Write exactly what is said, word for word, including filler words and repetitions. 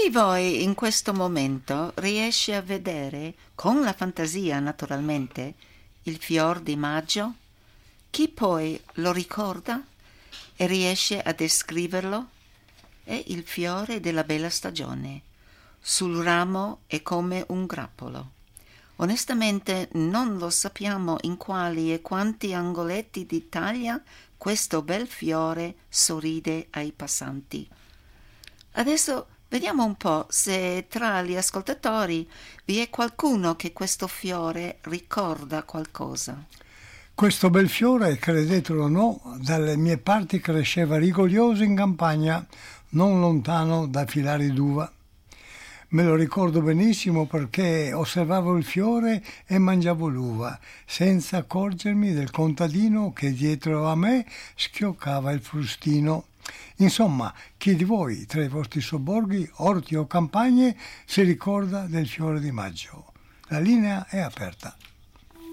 di voi in questo momento riesce a vedere, con la fantasia naturalmente, il fior di maggio? Chi poi lo ricorda e riesce a descriverlo? È il fiore della bella stagione. Sul ramo è come un grappolo. Onestamente non lo sappiamo in quali e quanti angoletti d'Italia questo bel fiore sorride ai passanti. Adesso vediamo un po' se tra gli ascoltatori vi è qualcuno che questo fiore ricorda qualcosa. Questo bel fiore, credetelo o no, dalle mie parti cresceva rigoglioso in campagna, non lontano da Filari d'Uva. Me lo ricordo benissimo perché osservavo il fiore e mangiavo l'uva, senza accorgermi del contadino che dietro a me schioccava il frustino. Insomma, chi di voi, tra i vostri sobborghi, orti o campagne, si ricorda del fiore di maggio? La linea è aperta.